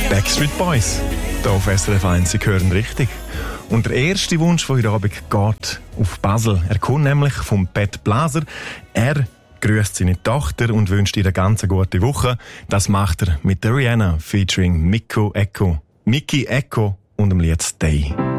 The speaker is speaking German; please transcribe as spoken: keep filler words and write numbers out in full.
Backstreet Boys, hier auf S R F eins, Sie hören richtig. Und der erste Wunsch von heute Abend geht auf Basel. Er kommt nämlich vom Pat Blaser. Er grüßt seine Tochter und wünscht ihr eine ganz gute Woche. Das macht er mit der Rihanna featuring Miko Echo, Mickey Echo und dem Lied Stay.